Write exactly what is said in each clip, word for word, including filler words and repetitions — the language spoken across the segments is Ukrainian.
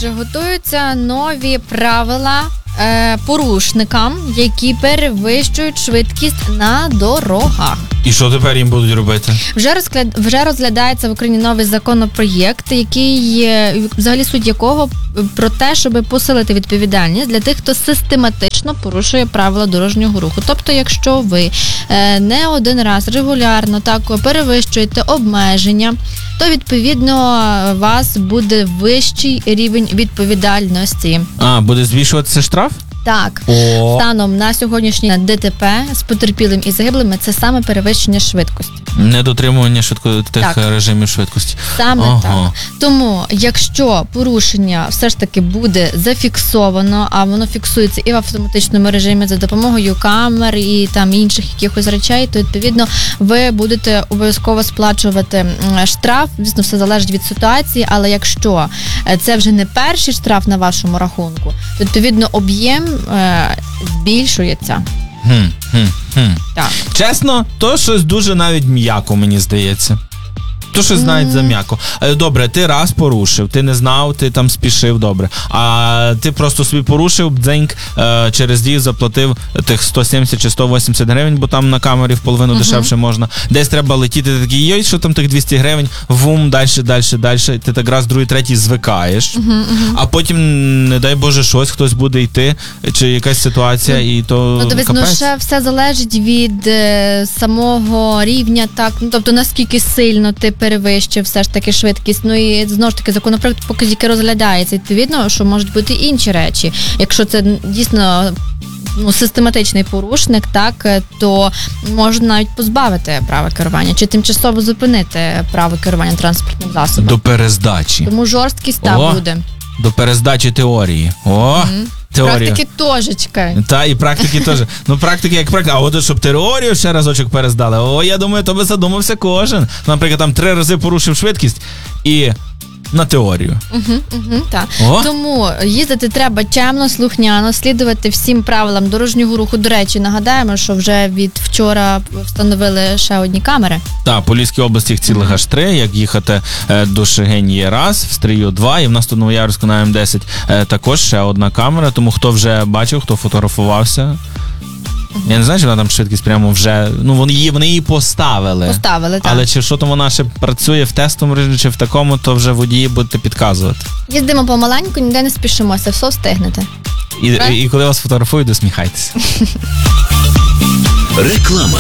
Отже, готуються нові правила е, порушникам, які перевищують швидкість на дорогах. І що тепер їм будуть робити? Вже, розгляд... Вже розглядається в Україні новий законопроєкт, який, взагалі суть якого про те, щоб посилити відповідальність для тих, хто систематично порушує правила дорожнього руху. Тобто, якщо ви е, не один раз регулярно так перевищуєте обмеження, то, відповідно, у вас буде вищий рівень відповідальності. А, буде збільшуватися штраф? Так, О. станом на сьогоднішнє ДТП з потерпілим і загиблими це саме перевищення швидкості. Недотримування швидко... тих Так. режимів швидкості. Саме ага. так. Тому, якщо порушення все ж таки буде зафіксовано, а воно фіксується і в автоматичному режимі за допомогою камер і там інших якихось речей, то, відповідно, ви будете обов'язково сплачувати штраф. Звісно, все залежить від ситуації, але якщо це вже не перший штраф на вашому рахунку, то, відповідно, об'єм е, збільшується. Хм, хм, хм. Так. Чесно, то щось дуже навіть м'яко, мені здається. То щось mm. навіть зам'яко. Добре, ти раз порушив, ти не знав, ти там спішив, добре. А ти просто собі порушив, дзеньк, через дію заплатив тих сто сімдесят чи сто вісімдесят гривень, бо там на камері в половину uh-huh. дешевше можна. Десь треба летіти, ти такий, йой, що там тих двісті гривень, вум, далі, далі, далі. Ти так раз, другий, третій звикаєш. Uh-huh, uh-huh. А потім, не дай Боже, щось, хтось буде йти, чи якась ситуація, uh-huh. і то ну, дивись, ну, ще все залежить від е, самого рівня, так, ну, тобто наскільки сильно ти перевищив все ж таки швидкість. Ну і знову ж таки законопроект поки тільки розглядається. Відповідно, що можуть бути інші речі. Якщо це дійсно ну, систематичний порушник, так, то можна навіть позбавити права керування чи тимчасово зупинити право керування транспортним засобом. До перездачі. Тому жорсткість та буде. До перездачі теорії. О! Mm-hmm. Теорію. Практики тожечка. Та, і практики теж. Ну, практики як практика. А от щоб теорію ще разочок перездали, о, я думаю, то би задумався кожен. Наприклад, там три рази порушив швидкість і на теорію. Угу, угу, так. Тому їздити треба чемно, слухняно, слідувати всім правилам дорожнього руху. До речі, нагадаємо, що вже від вчора встановили ще одні камери. Так, по Львівській області їх цілих аж три. Як їхати е, до Шегинь є раз, в Стрию два, і в нас тут Новояворівську на М десять е, також ще одна камера. Тому хто вже бачив, хто фотографувався, я не знаю, чи вона там швидкість прямо вже, ну вони її, вони її поставили. Поставили, так. Але чи що там вона ще працює в тестовому режимі, чи в такому, то вже водії будете підказувати. Їздимо помаленьку, ніде не спішимося, все встигнете. І, і, і коли вас фотографують, досміхайтеся. Реклама.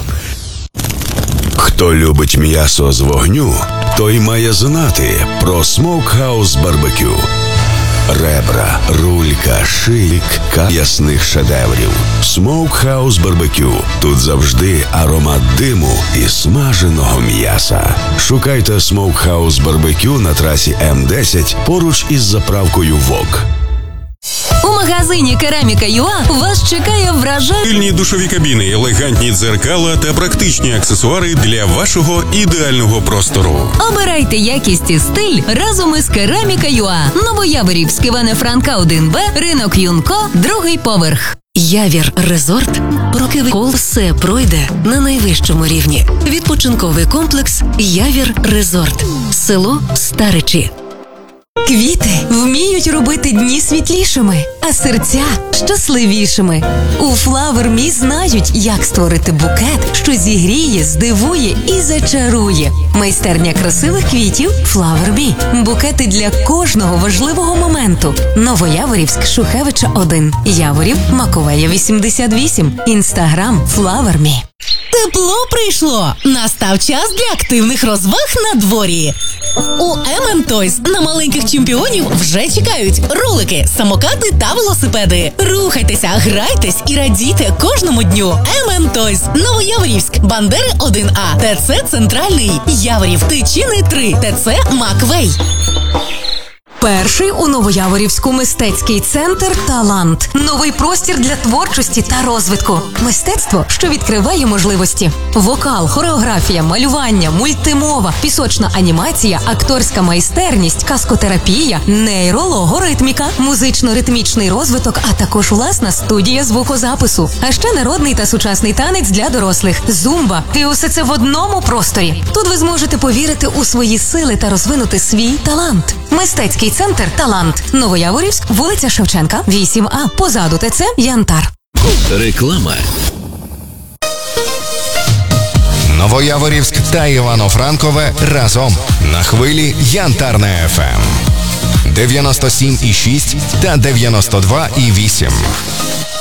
Хто любить м'ясо з вогню, той має знати про Smokehouse BBQ. Ребра, рулька, шийка ясних шедеврів. Smokehouse би би кю. Тут завжди аромат диму і смаженого м'яса. Шукайте Smokehouse би би кю на трасі М десять поруч із заправкою ВОК. У магазині Кераміка.ЮА вас чекає вражає... Стильні душові кабіни, елегантні дзеркала та практичні аксесуари для вашого ідеального простору. Обирайте якість і стиль разом із Кераміка.ЮА. Новояворівськ, Івана Франка, один Б, ринок Юнко, другий поверх. Явір Резорт Прокивикол все пройде на найвищому рівні. Відпочинковий комплекс Явір Резорт. Село Старичі. Квіти вміють робити дні світлішими, а серця щасливішими. У Flower Me знають, як створити букет, що зігріє, здивує і зачарує. Майстерня красивих квітів Flower Me. Букети для кожного важливого моменту. Новояворівськ, Шухевича один. Яворів, Маковея вісімдесят вісім. Інстаграм Flower Me. Тепло прийшло! Настав час для активних розваг на дворі. У ем ем Toys на маленьких чемпіонів вже чекають ролики, самокати та велосипеди. Рухайтеся, грайтесь і радійте кожному дню. ем ем Toys. Новояворівськ, Бандери один А, ТЦ Центральний, Яворів, Тичини три, ТЦ Маквей. Перший у Новояворівську мистецький центр «Талант». Новий простір для творчості та розвитку. Мистецтво, що відкриває можливості. Вокал, хореографія, малювання, мультимова, пісочна анімація, акторська майстерність, каскотерапія, нейрологоритміка, музично-ритмічний розвиток, а також власна студія звукозапису. А ще народний та сучасний танець для дорослих, зумба. І усе це в одному просторі. Тут ви зможете повірити у свої сили та розвинути свій талант. Мистецький центр «Талант». Новояворівськ, вулиця Шевченка, вісім А. Позаду ТЦ «Янтар». Реклама. Новояворівськ та Івано-Франкове разом на хвилі Янтарне еф ем. дев'яносто сім і шість та дев'яносто два і вісім.